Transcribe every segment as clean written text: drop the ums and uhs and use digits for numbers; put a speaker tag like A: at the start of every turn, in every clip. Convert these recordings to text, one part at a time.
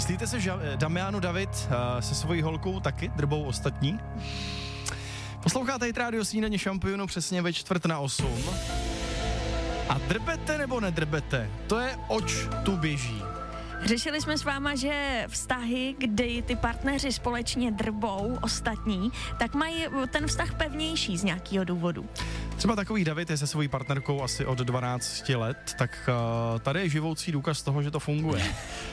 A: Myslíte si, že Damiano David se svojí holkou taky drbou ostatní? Posloucháte Hit Radio Snídaně šampionu přesně ve 7:45. A drbete nebo nedrbete? To je oč tu běží.
B: Řešili jsme s váma, že vztahy, kdy ty partneři společně drbou ostatní, tak mají ten vztah pevnější z nějakého důvodu.
A: Třeba takový David je se svojí partnerkou asi od 12 let, tak tady je živoucí důkaz toho, že to funguje.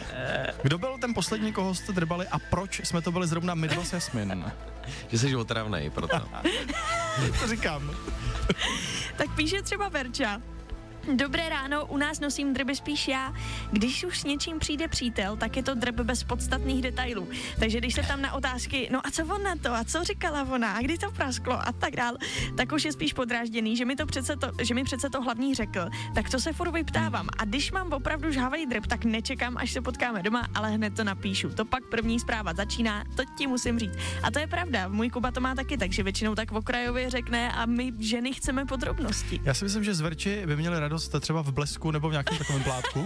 A: Kdo byl ten poslední, koho jste drbali a proč jsme to byli zrovna my dva s Jasmin?
C: Že jsi otravnej, proto.
A: To říkám.
B: Tak píše třeba Verča. Dobré ráno, u nás nosím drby spíš já. Když už s něčím přijde přítel, tak je to drb bez podstatných detailů. Takže když se tam na otázky, no a co on na to, a co říkala ona, a kdy to prasklo a tak dál, tak už je spíš podrážděný, že mi přece to hlavní řekl. Tak to se furt vyptávám. A když mám opravdu žhavej drb, tak nečekám, až se potkáme doma, ale hned to napíšu. To pak první zpráva začíná, to ti musím říct. A to je pravda, můj Kuba to má taky, takže většinou tak okrajově řekne a my ženy chceme podrobnosti.
A: Já si myslím, že z Verči by měli radost třeba v Blesku nebo v nějakém takovém plátku.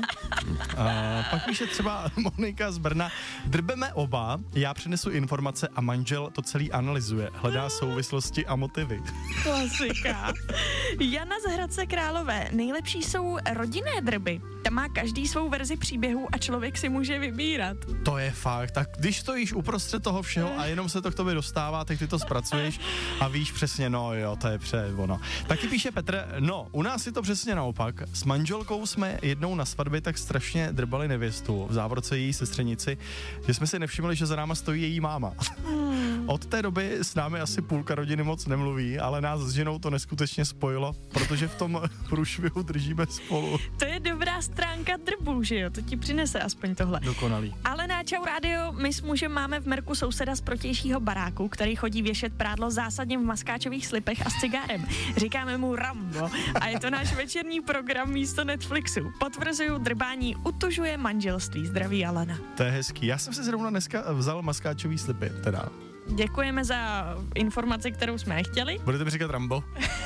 A: Pak píše třeba Monika z Brna. Drbeme oba, já přinesu informace a manžel to celý analyzuje. Hledá souvislosti a motivy.
B: Klasika. Jana z Hradce Králové. Nejlepší jsou rodinné drby. Tam má každý svou verzi příběhu a člověk si může vybírat.
A: To je fakt. Tak když stojíš uprostřed toho všeho a jenom se to k tobě dostává, tak ty to zpracuješ a víš přesně, no jo, to je ono. Taky píše Petr, no, u nás je to přesně naopak. S manželkou jsme jednou na svatbě tak strašně drbali nevěstu, v závorce její sestřenici, že jsme si nevšimli, že za náma stojí její máma. Od té doby s námi asi půlka rodiny moc nemluví, ale nás s ženou to neskutečně spojilo, protože v tom průšvihu držíme spolu.
B: To je dobrá stránka drbů, že jo? To ti přinese aspoň tohle.
A: Dokonalý.
B: Ale na Čau rádio, my s mužem máme v Merku souseda z protějšího baráku, který chodí věšet prádlo zásadně v maskáčových slipech a s cigárem. Říkáme mu Rambo a je to náš večerní program místo Netflixu. Potvrzuju, drbání utužuje manželství. Zdraví Alena.
A: To je hezký. Já jsem si zrovna dneska vzal maskáčový slipy, teda.
B: Děkujeme za informaci, kterou jsme nechtěli.
A: Budete mi říkat Rambo?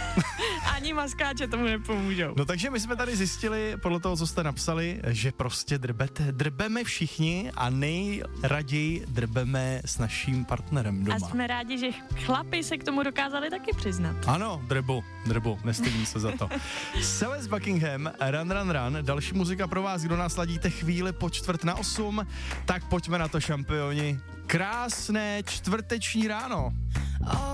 B: Ani maskáče tomu nepomůžou.
A: No takže my jsme tady zjistili, podle toho, co jste napsali, že prostě drbete. Drbeme všichni a nejraději drbeme s naším partnerem doma.
B: A jsme rádi, že chlapi se k tomu dokázali taky přiznat.
A: Ano, drbu, nestydím se za to. Celeste Buckingham, Run, další muzika pro vás, kdo nás ladíte chvíli po 7:45, tak pojďme na to, šampioni. Krásné čtvrteční ráno.